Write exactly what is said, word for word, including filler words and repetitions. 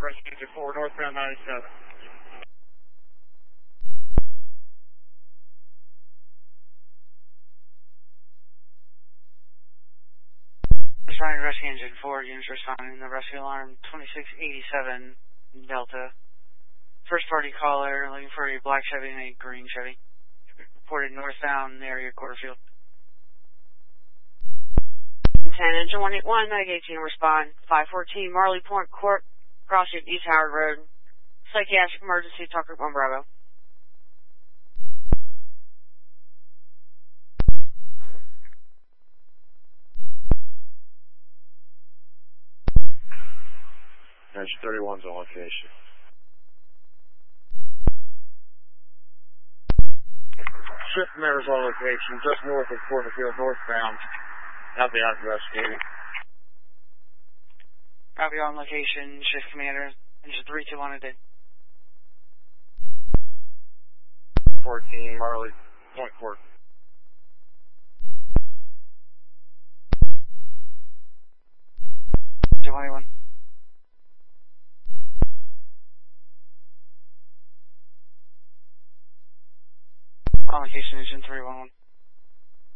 Rescue Engine four, northbound ninety-seven. Responding Rescue Engine four, units responding the rescue alarm twenty-six eighty-seven Delta. First party caller looking for a black Chevy and a green Chevy. Reported northbound area Quarterfield. ten Engine one eighty-one, Mag eighteen respond. five fourteen Marley Point Court, crossing East Howard Road. Psychiatric emergency, Tucker one Bravo. Engine thirty-one's on location. Shift members on location, just north of Quarterfield, northbound. Have the investigating. Copy on location, shift commander, engine three two one a day. fourteen Marley Point Court. twenty-one. On location, engine three one one.